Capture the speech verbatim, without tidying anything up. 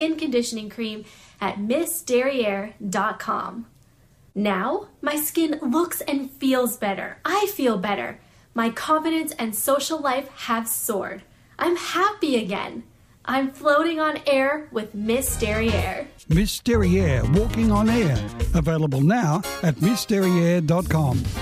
skin conditioning cream at miss derriere dot com. Now, my skin looks and feels better. I feel better. My confidence and social life have soared. I'm happy again. I'm floating on air with Miss Derriere. Miss Derriere, walking on air. Available now at miss derriere dot com.